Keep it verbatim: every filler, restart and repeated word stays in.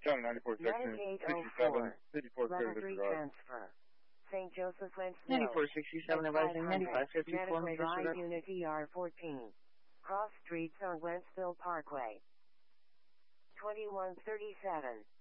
County ninety-four section sixty-seven, fifty-four Level clear three disregard. transfer. Saint Joseph Wentzville. ninety-four sixty-seven, advising ninety-five fifty-four, may Medical Drive, disregard. Unit E R fourteen. Cross streets on Wentzville Parkway. twenty-one thirty-seven.